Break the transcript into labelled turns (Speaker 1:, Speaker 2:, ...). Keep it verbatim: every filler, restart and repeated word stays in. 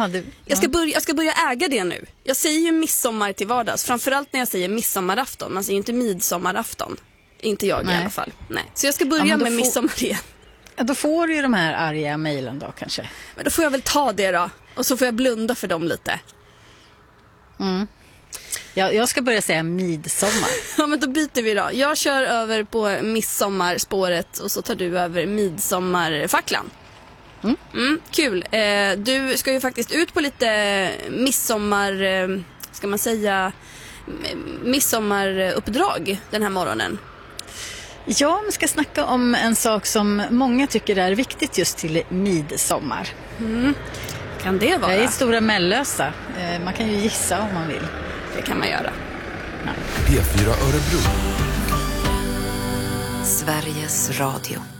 Speaker 1: Jaha, det, ja.
Speaker 2: jag, ska börja, jag ska börja äga det nu. Jag säger ju midsommar till vardags. Framförallt när jag säger midsommarafton. Man säger inte midsommarafton. Inte jag Nej. i alla fall. Nej. Så jag ska börja ja, med får... midsommar igen.
Speaker 1: Ja, då får du ju de här arga mejlen då kanske.
Speaker 2: Men då får jag väl ta det då. Och så får jag blunda för dem lite.
Speaker 1: Mm. Jag, jag ska börja säga midsommar.
Speaker 2: Ja, men då byter vi då. Jag kör över på midsommarspåret och så tar du över midsommarfacklan. Mm. Mm, kul. Eh, du ska ju faktiskt ut på lite midsommar, eh, ska man säga, midsommaruppdrag den här morgonen.
Speaker 1: Ja, vi ska snacka om en sak som många tycker är viktigt just till midsommar.
Speaker 2: Mm. Kan det vara?
Speaker 1: Det är Stora Mellösa. Eh, man kan ju gissa om man vill.
Speaker 2: Det kan man göra.
Speaker 3: P fyra Örebro.
Speaker 4: Sveriges Radio.